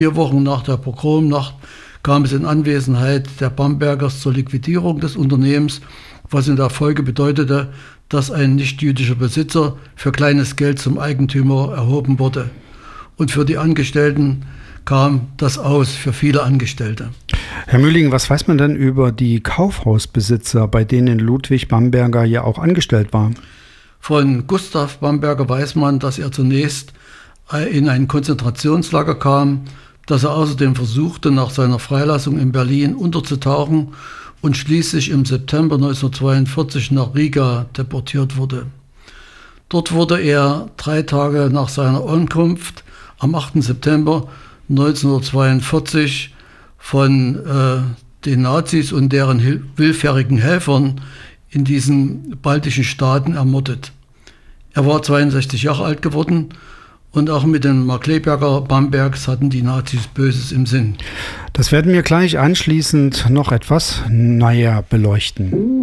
4 Wochen nach der Pogromnacht kam es in Anwesenheit der Bambergers zur Liquidierung des Unternehmens, was in der Folge bedeutete, dass ein nichtjüdischer Besitzer für kleines Geld zum Eigentümer erhoben wurde. Und für die Angestellten kam das aus, für viele Angestellte. Herr Mühling, was weiß man denn über die Kaufhausbesitzer, bei denen Ludwig Bamberger ja auch angestellt war? Von Gustav Bamberger weiß man, dass er zunächst in ein Konzentrationslager kam, dass er außerdem versuchte, nach seiner Freilassung in Berlin unterzutauchen und schließlich im September 1942 nach Riga deportiert wurde. Dort wurde er 3 Tage nach seiner Ankunft am 8. September 1942 von den Nazis und deren willfährigen Helfern in diesen baltischen Staaten ermordet. Er war 62 Jahre alt geworden und auch mit den Markkleeberger Bambergs hatten die Nazis Böses im Sinn. Das werden wir gleich anschließend noch etwas näher beleuchten.